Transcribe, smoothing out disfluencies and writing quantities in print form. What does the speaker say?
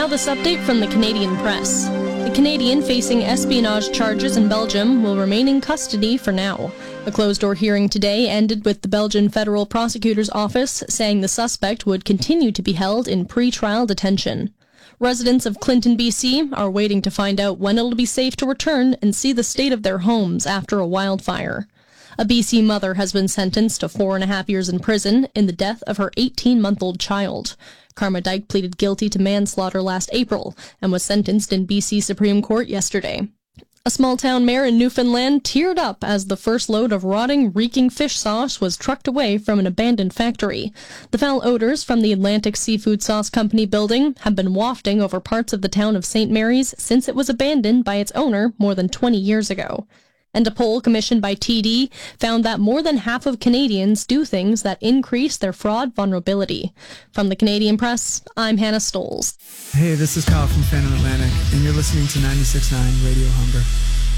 now this update from the Canadian Press. The Canadian facing espionage charges in Belgium will remain in custody for now. A closed-door hearing today ended with the Belgian Federal Prosecutor's Office saying the suspect would continue to be held in pre-trial detention. Residents of Clinton, BC are waiting to find out when it'll be safe to return and see the state of their homes after a wildfire. A BC mother has been sentenced to 4.5 years in prison in the death of her 18-month-old child. Karma Dyke pleaded guilty to manslaughter last April and was sentenced in BC Supreme Court yesterday. A small-town mayor in Newfoundland teared up as the first load of rotting, reeking fish sauce was trucked away from an abandoned factory. The foul odors from the Atlantic Seafood Sauce Company building have been wafting over parts of the town of St. Mary's since it was abandoned by its owner more than 20 years ago. And a poll commissioned by TD found that more than half of Canadians do things that increase their fraud vulnerability. From the Canadian Press, I'm Hannah Stoles. Hey, this is Kyle from Phantom Atlantic, and you're listening to 96.9 Radio Humber.